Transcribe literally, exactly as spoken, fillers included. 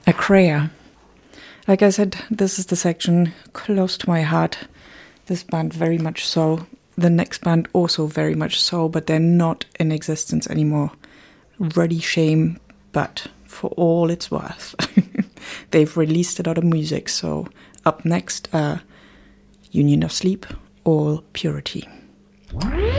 Acrea. Like I said, this is the section close to my heart. This band very much so. The next band also very much so, but they're not in existence anymore. Really shame, but for all it's worth. They've released a lot of music, so up next, uh, Union of Sleep, All Purity.